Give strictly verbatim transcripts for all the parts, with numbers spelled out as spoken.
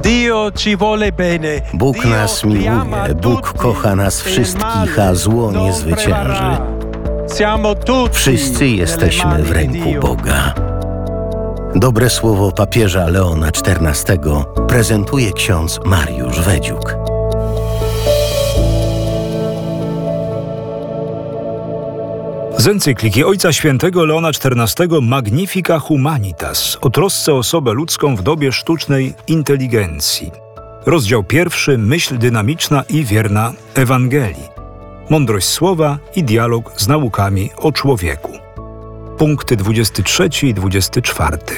Bóg nas miłuje, Bóg kocha nas wszystkich, a zło nie zwycięży. Wszyscy jesteśmy w ręku Boga. Dobre słowo papieża Leona czternastego prezentuje ksiądz Mariusz Wedziuk. Z encykliki Ojca Świętego Leona czternastego Magnifica Humanitas o trosce o osobę ludzką w dobie sztucznej inteligencji. Rozdział pierwszy. Myśl dynamiczna i wierna Ewangelii. Mądrość słowa i dialog z naukami o człowieku. Punkty dwudziesty trzeci i dwudziesty czwarty.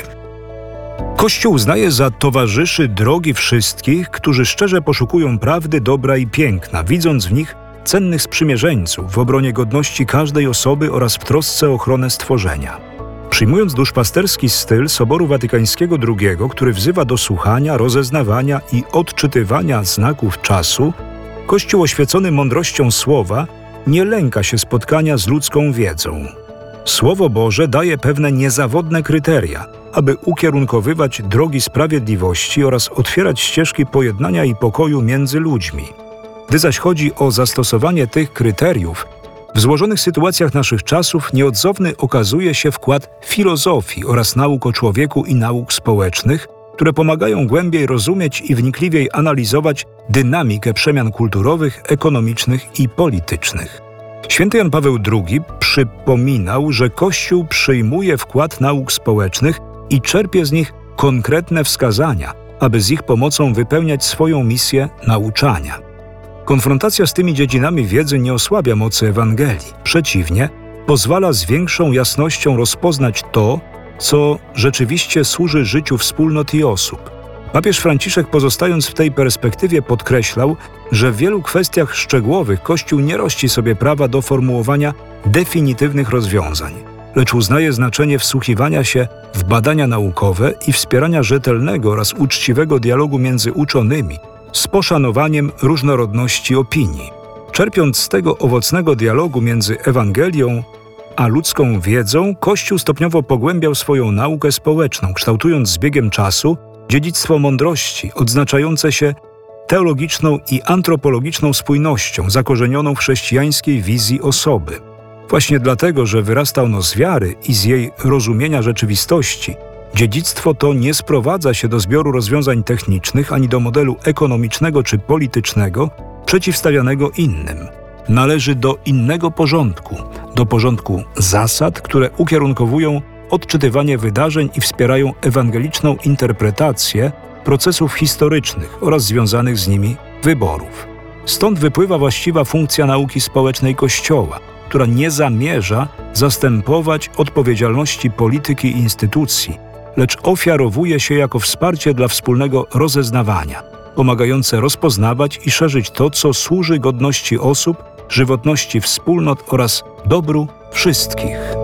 Kościół uznaje za towarzyszy drogi wszystkich, którzy szczerze poszukują prawdy, dobra i piękna, widząc w nich cennych sprzymierzeńców w obronie godności każdej osoby oraz w trosce o ochronę stworzenia. Przyjmując duszpasterski styl Soboru Watykańskiego drugiego, który wzywa do słuchania, rozeznawania i odczytywania znaków czasu, Kościół oświecony mądrością słowa nie lęka się spotkania z ludzką wiedzą. Słowo Boże daje pewne niezawodne kryteria, aby ukierunkowywać drogi sprawiedliwości oraz otwierać ścieżki pojednania i pokoju między ludźmi. Gdy zaś chodzi o zastosowanie tych kryteriów, w złożonych sytuacjach naszych czasów nieodzowny okazuje się wkład filozofii oraz nauk o człowieku i nauk społecznych, które pomagają głębiej rozumieć i wnikliwiej analizować dynamikę przemian kulturowych, ekonomicznych i politycznych. Święty Jan Paweł drugi przypominał, że Kościół przyjmuje wkład nauk społecznych i czerpie z nich konkretne wskazania, aby z ich pomocą wypełniać swoją misję nauczania. Konfrontacja z tymi dziedzinami wiedzy nie osłabia mocy Ewangelii. Przeciwnie, pozwala z większą jasnością rozpoznać to, co rzeczywiście służy życiu wspólnot i osób. Papież Franciszek, pozostając w tej perspektywie, podkreślał, że w wielu kwestiach szczegółowych Kościół nie rości sobie prawa do formułowania definitywnych rozwiązań, lecz uznaje znaczenie wsłuchiwania się w badania naukowe i wspierania rzetelnego oraz uczciwego dialogu między uczonymi, z poszanowaniem różnorodności opinii. Czerpiąc z tego owocnego dialogu między Ewangelią a ludzką wiedzą, Kościół stopniowo pogłębiał swoją naukę społeczną, kształtując z biegiem czasu dziedzictwo mądrości, odznaczające się teologiczną i antropologiczną spójnością, zakorzenioną w chrześcijańskiej wizji osoby. Właśnie dlatego, że wyrasta ono z wiary i z jej rozumienia rzeczywistości, dziedzictwo to nie sprowadza się do zbioru rozwiązań technicznych ani do modelu ekonomicznego czy politycznego przeciwstawianego innym. Należy do innego porządku, do porządku zasad, które ukierunkowują odczytywanie wydarzeń i wspierają ewangeliczną interpretację procesów historycznych oraz związanych z nimi wyborów. Stąd wypływa właściwa funkcja nauki społecznej Kościoła, która nie zamierza zastępować odpowiedzialności polityki i instytucji, lecz ofiarowuje się jako wsparcie dla wspólnego rozeznawania, pomagające rozpoznawać i szerzyć to, co służy godności osób, żywotności wspólnot oraz dobru wszystkich.